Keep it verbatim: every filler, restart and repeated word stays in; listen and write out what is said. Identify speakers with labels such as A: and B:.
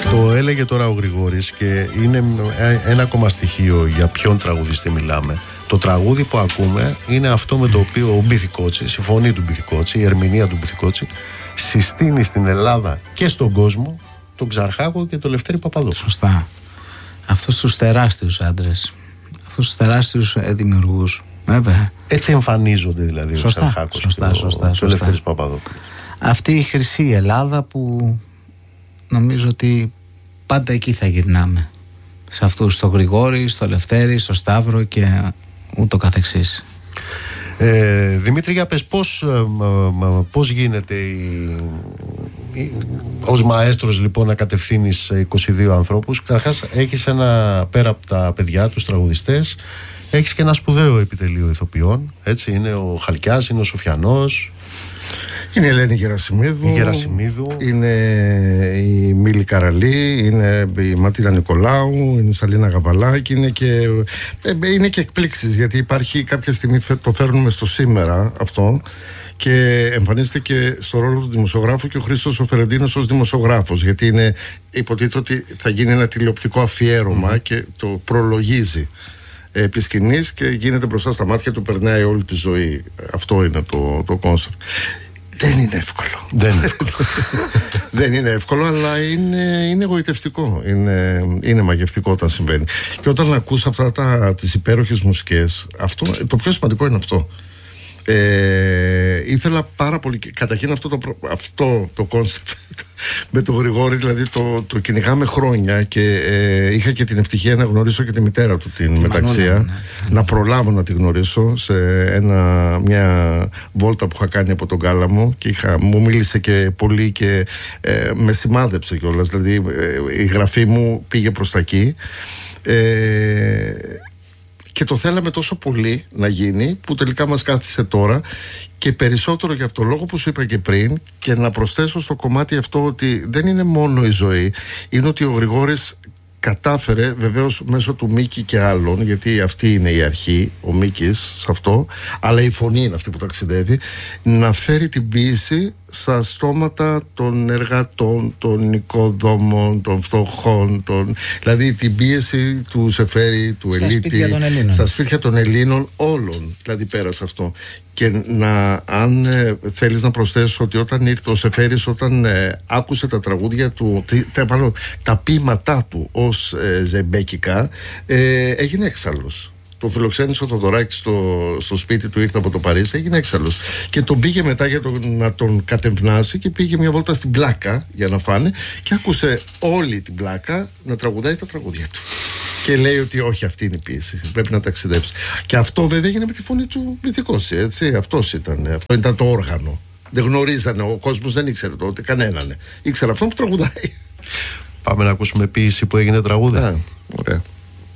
A: Το έλεγε τώρα ο Γρηγόρης και είναι ένα ακόμα στοιχείο για ποιον τραγουδιστή μιλάμε. Το τραγούδι που ακούμε είναι αυτό με το οποίο ο Μπιθικότσης, η φωνή του Μπιθικότση, η ερμηνεία του Μπιθικότση, συστήνει στην Ελλάδα και στον κόσμο τον Ξαρχάκο και τον Λευτέρη Παπαδόπουλο.
B: Σωστά. Αυτούς τους τεράστιους άντρες, αυτούς τους τεράστιους δημιουργούς. Βέβαια.
A: Έτσι εμφανίζονται δηλαδή
B: σωστά,
A: ο Ξαρχάκος
B: σωστά,
A: και
B: σωστά,
A: ο,
B: σωστά.
A: ο Λευτέρης Παπαδόπουλος.
B: Αυτή η χρυσή Ελλάδα που νομίζω ότι πάντα εκεί θα γυρνάμε. Σε αυτούς, στο Γρηγόρη, στο Λευτέρη, στο Σταύρο και ούτω καθεξής.
A: Ε, Δημήτρη, για πες πώς, πώς γίνεται η, η, ως μαέστρος λοιπόν να κατευθύνεις είκοσι δύο ανθρώπους. Καταρχάς έχεις ένα, πέρα από τα παιδιά, τους τραγουδιστές, έχεις και ένα σπουδαίο επιτελείο ηθοποιών, έτσι, είναι ο Χαλκιάς, είναι ο Σοφιανός,
C: είναι η Ελένη Γερασιμίδου,
A: η Γερασιμίδου,
C: είναι η Μίλη Καραλή, είναι η Ματίνα Νικολάου, είναι η Σαλίνα Γαβαλάκη, είναι και, είναι και εκπλήξεις, γιατί υπάρχει κάποια στιγμή, το φέρνουμε στο σήμερα αυτό, και εμφανίζεται και στο ρόλο του δημοσιογράφου και ο Χρήστος ο Φερεντίνος ως δημοσιογράφος, γιατί είναι, υποτίθεται ότι θα γίνει ένα τηλεοπτικό αφιέρωμα mm. και το προλογίζει επί σκηνής και γίνεται μπροστά στα μάτια του, περνάει όλη τη ζωή. Αυτό είναι το, το κόνσεπτ. Δεν είναι εύκολο.
A: Δεν είναι εύκολο.
C: Δεν είναι εύκολο, αλλά είναι, είναι εγωιτευτικό. Είναι, είναι μαγευτικό όταν συμβαίνει. Και όταν ακούς αυτά τα, τις υπέροχες μουσικές, αυτό, το πιο σημαντικό είναι αυτό. Ε, ήθελα πάρα πολύ, καταρχήν αυτό το, αυτό το κόνσεπτ με τον Γρηγόρη, δηλαδή το, το κυνηγάμε χρόνια και ε, είχα και την ευτυχία να γνωρίσω και τη μητέρα του την μεταξία, ναι, ναι. να προλάβω να τη γνωρίσω σε ένα, μια βόλτα που είχα κάνει από τον Κάλαμο και είχα, μου μίλησε και πολύ και ε, με σημάδεψε κιόλας, δηλαδή ε, η γραφή μου πήγε προς τα εκεί. ε, Και το θέλαμε τόσο πολύ να γίνει που τελικά μας κάθισε τώρα, και περισσότερο για αυτό το λόγο που σου είπα και πριν, και να προσθέσω στο κομμάτι αυτό ότι δεν είναι μόνο η ζωή, είναι ότι ο Γρηγόρης κατάφερε, βεβαίως μέσω του Μίκη και άλλων, γιατί αυτή είναι η αρχή, ο Μίκης σε αυτό, αλλά η φωνή είναι αυτή που ταξιδεύει, να φέρει την ποίηση στα στόματα των εργατών, των οικοδόμων, των φτωχών, των... δηλαδή την πίεση του Σεφέρη, του
B: στα
C: Ελίτη,
B: σπίτια των Ελλήνων.
C: στα σπίτια των Ελλήνων όλων, δηλαδή πέρασε αυτό. Και να, αν ε, θέλεις να προσθέσω ότι όταν ήρθε ο Σεφέρης, όταν ε, άκουσε τα τραγούδια του, τα, τα, τα ποίηματά του ως ε, ζεμπέκικα, ε, έγινε έξαλλος. Το φιλοξένησε ο Θοδωράκης στο, στο σπίτι του, ήρθε από το Παρίσι, έγινε έξαλλος. Και τον πήγε μετά για το, να τον κατευνάσει και πήγε μια βόλτα στην Πλάκα για να φάνε και άκουσε όλη την Πλάκα να τραγουδάει τα τραγούδια του. Και λέει ότι όχι, αυτή είναι η πίεση, πρέπει να ταξιδέψει. Και αυτό βέβαια έγινε με τη φωνή του Μπιθικότση, έτσι. Αυτός ήταν, αυτό ήταν το όργανο. Δεν γνωρίζανε, ο κόσμος δεν ήξερε τότε κανέναν. Ήξερε αυτόν που τραγουδάει.
A: Πάμε να ακούσουμε ποίηση που έγινε τραγούδι.
C: Α, ωραία.